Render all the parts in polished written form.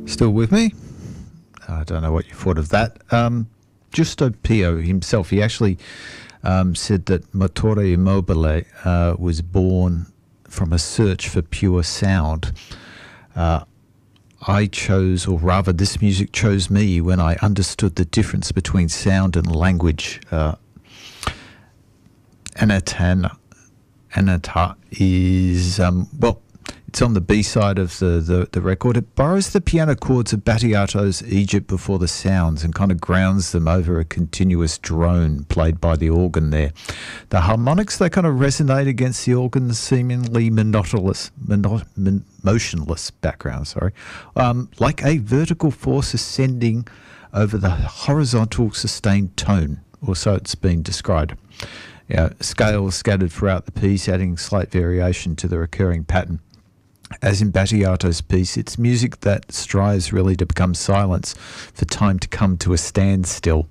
Still with me? I don't know what you thought of that. Giusto Pio himself, he actually said that Motore Immobile was born from a search for pure sound. I chose, or rather this music chose me when I understood the difference between sound and language. Anata is, it's on the B-side of the record. It borrows the piano chords of Battiato's Egypt Before the Sounds and kind of grounds them over a continuous drone played by the organ there. The harmonics, they kind of resonate against the organ's seemingly motionless background, like a vertical force ascending over the horizontal sustained tone, or so it's been described. Scales scattered throughout the piece, adding slight variation to the recurring pattern. As in Battiato's piece, it's music that strives really to become silence for time to come to a standstill.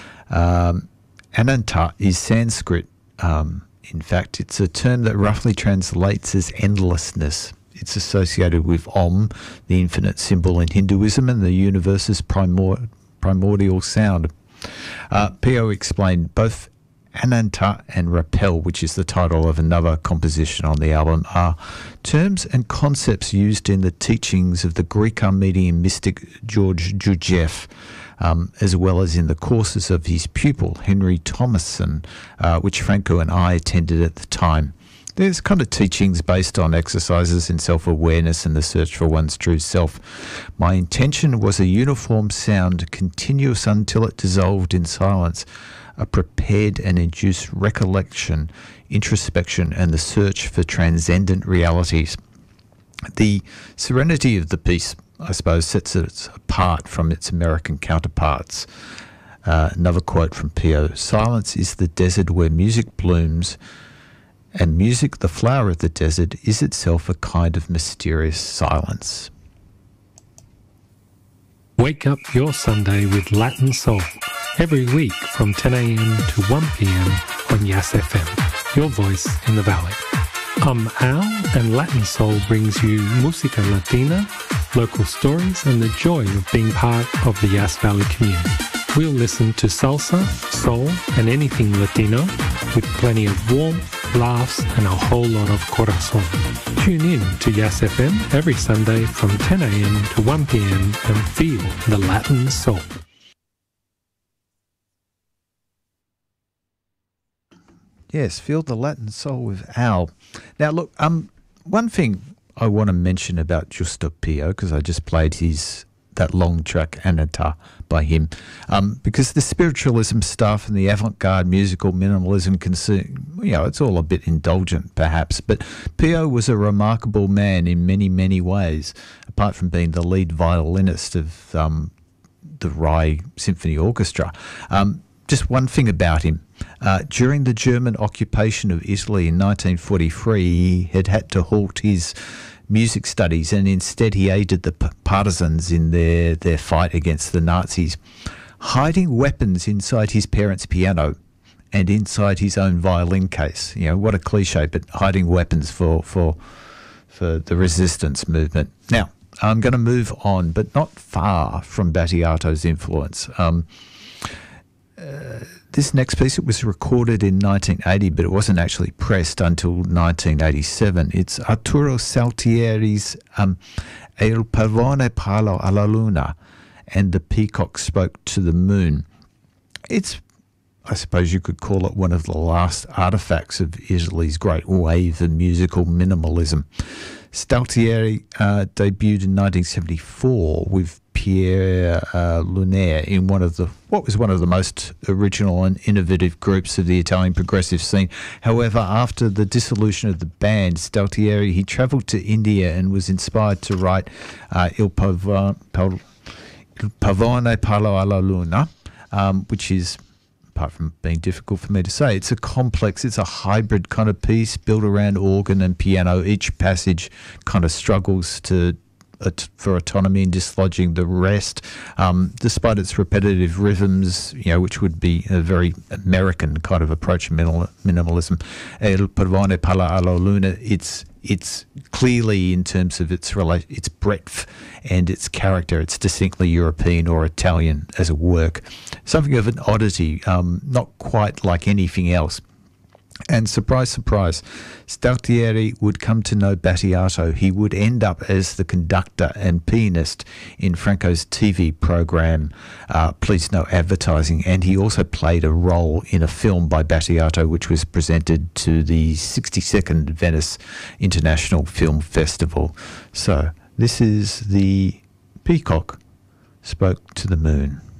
Ananta is Sanskrit. In fact, it's a term that roughly translates as endlessness. It's associated with Om, the infinite symbol in Hinduism, and the universe's primordial sound. Pio explained both Ananta and Rappel, which is the title of another composition on the album, are terms and concepts used in the teachings of the Greek Armenian mystic George Gurdjieff, as well as in the courses of his pupil, Henry Thomason, which Franco and I attended at the time. There's kind of teachings based on exercises in self-awareness and the search for one's true self. My intention was a uniform sound, continuous until it dissolved in silence, a prepared and induced recollection, introspection, and the search for transcendent realities. The serenity of the piece, I suppose, sets it apart from its American counterparts. Another quote from Pio: "Silence is the desert where music blooms, and music, the flower of the desert, is itself a kind of mysterious silence." Wake up your Sunday with Latin Soul every week from 10 a.m. to 1 p.m. on Yas FM, your voice in the valley. I'm Al, and Latin Soul brings you música latina, local stories, and the joy of being part of the Yas Valley community. We'll listen to salsa, soul, and anything Latino with plenty of warmth, laughs, and a whole lot of corazon. Tune in to Yas FM every Sunday from 10 a.m. to 1 p.m. and feel the Latin soul. Yes, feel the Latin soul with Al. Now, look, one thing I want to mention about Giusto Pio, because I just played that long track, Ananta, by him, because the spiritualism stuff and the avant-garde musical minimalism it's all a bit indulgent, perhaps, but Pio was a remarkable man in many, many ways, apart from being the lead violinist of the Rai Symphony Orchestra. Just one thing about him. During the German occupation of Italy in 1943, he had to halt his music studies, and instead he aided the partisans in their fight against the Nazis, hiding weapons inside his parents' piano and inside his own violin case. What a cliche, but hiding weapons for the resistance movement. Now, I'm going to move on, but not far from Battiato's influence. This next piece, it was recorded in 1980, but it wasn't actually pressed until 1987. It's Arturo Saltieri's E il pavone parlò alla luna, and the peacock spoke to the moon. It's, I suppose you could call it, one of the last artifacts of Italy's great wave of musical minimalism. Saltieri debuted in 1974 with Pierre Lunaire in what was one of the most original and innovative groups of the Italian progressive scene. However, after the dissolution of the band, Saltieri, he travelled to India and was inspired to write Il Pavone Parlò alla Luna, which is, apart from being difficult for me to say, it's a hybrid kind of piece built around organ and piano. Each passage kind of struggles for autonomy and dislodging the rest, despite its repetitive rhythms, which would be a very American kind of approach to minimalism. Il Pavone Parlò alla Luna, it's it's clearly, in terms of its breadth and its character, it's distinctly European or Italian as a work. Something of an oddity, not quite like anything else. And surprise, surprise, Staltieri would come to know Battiato. He would end up as the conductor and pianist in Franco's TV program, Please No Advertising, and he also played a role in a film by Battiato which was presented to the 62nd Venice International Film Festival. So this is the Peacock Spoke to the Moon.